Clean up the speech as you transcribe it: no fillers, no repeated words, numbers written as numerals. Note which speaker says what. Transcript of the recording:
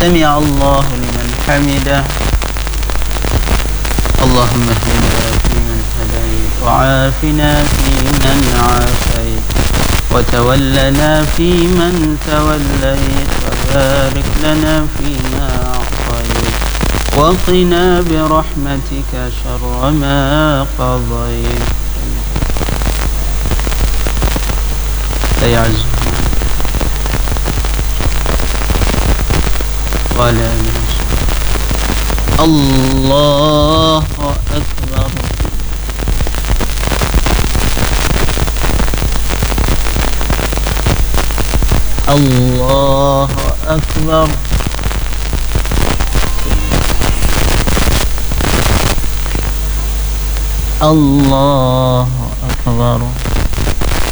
Speaker 1: سمع الله لمن حمده. اللهم اهدنا فيمن هديت وعافنا فيمن عافيت وتولنا فيمن توليت وبارك لنا فيما أعطيت وقنا برحمتك شر ما قضيت. لا يعز ولا نعز. الله أكبر. الله أكبر. الله أكبر.